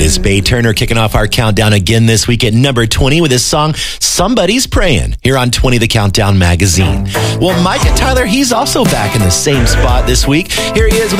is Bay Turner kicking off our countdown again this week at number 20 with his song Somebody's Praying here on 20 The Countdown magazine. Well, Micah Tyler, he's also back in the same spot this week. Here he is with